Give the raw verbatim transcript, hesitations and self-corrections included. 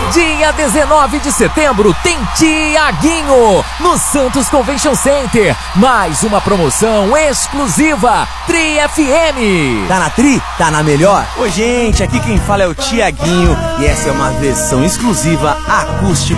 Dia dezenove de setembro tem Tiaguinho no Santos Convention Center. Mais uma promoção exclusiva Tri F M. Tá na Tri? Tá na melhor? Oi, gente, aqui quem fala é o Tiaguinho e essa é uma versão exclusiva acústica